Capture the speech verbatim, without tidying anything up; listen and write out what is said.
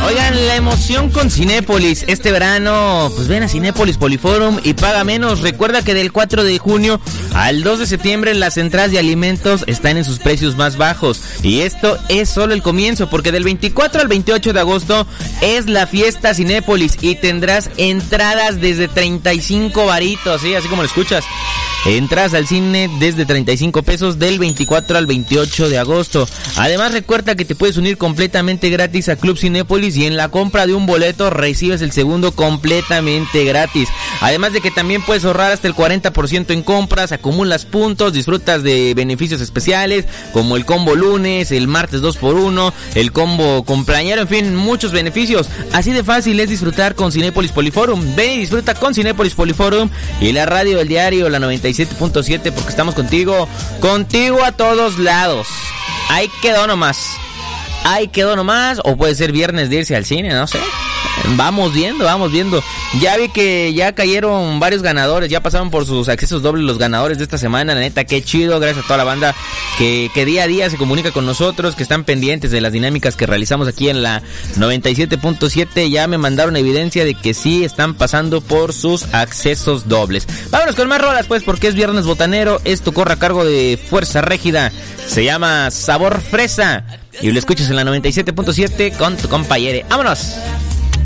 Oigan, la emoción con Cinépolis este verano, pues ven a Cinépolis Poliforum y paga menos. Recuerda que del cuatro de junio al dos de septiembre las entradas de alimentos están en sus precios más bajos. Y esto es solo el comienzo, porque del veinticuatro al veintiocho de agosto es la fiesta Cinépolis y tendrás entradas desde treinta y cinco varitos, ¿sí? Así como lo escuchas. Entras al cine desde treinta y cinco pesos del veinticuatro al veintiocho de agosto. Además, recuerda que te puedes unir completamente gratis a Club Cinépolis y en la compra de un boleto recibes el segundo completamente gratis. Además de que también puedes ahorrar hasta el cuarenta por ciento en compras, acumulas puntos, disfrutas de beneficios especiales como el combo lunes, el martes dos por uno, el combo cumpleañero, en fin, muchos beneficios. Así de fácil es disfrutar con Cinépolis Poliforum. Ven y disfruta con Cinépolis Poliforum y la radio del diario, la noventa y siete punto siete, porque estamos contigo, contigo a todos lados. Ahí quedó nomás. Ahí quedó nomás. O puede ser viernes de irse al cine, no sé. Vamos viendo, vamos viendo. Ya vi que ya cayeron varios ganadores, ya pasaron por sus accesos dobles los ganadores de esta semana. La neta, qué chido, gracias a toda la banda que, que día a día se comunica con nosotros, que están pendientes de las dinámicas que realizamos aquí en la noventa y siete punto siete. Ya me mandaron evidencia de que sí están pasando por sus accesos dobles. Vámonos con más rolas, pues, porque es viernes botanero. Esto corre a cargo de Fuerza Régida. Se llama Sabor Fresa y lo escuchas en la noventa y siete punto siete con tu compañere. ¡Vámonos!